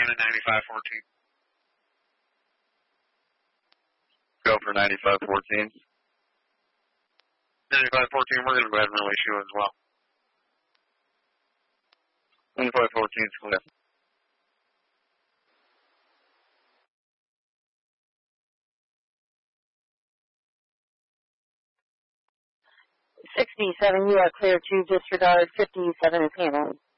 Santa 9514. Go for 9514. 9514, we're going to go ahead and release you as well. 9514 is clear. $67, you are clear to disregard. 57 is handling.